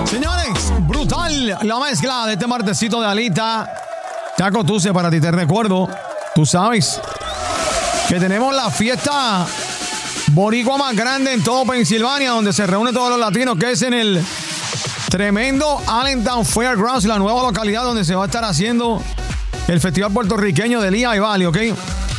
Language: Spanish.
Señores, brutal la mezcla de este martesito de Alita. Chaco Tuce, para ti te recuerdo, tú sabes que tenemos la fiesta boricua más grande en todo Pensilvania, donde se reúnen todos los latinos, que es en el tremendo Allentown Fairgrounds, la nueva localidad donde se va a estar haciendo el festival puertorriqueño de Lehigh Valley, ¿ok?